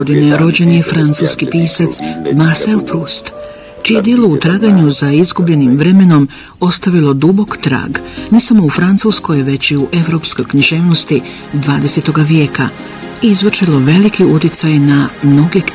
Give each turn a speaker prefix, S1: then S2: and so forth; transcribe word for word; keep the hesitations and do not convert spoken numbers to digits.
S1: godine rođen je francuski pisac Marcel Proust, čije djelo u traganju za izgubljenim vremenom ostavilo dubok trag, ne samo u Francuskoj, već i u evropskoj književnosti dvadesetog vijeka i izvršilo veliki utjecaj na mnoge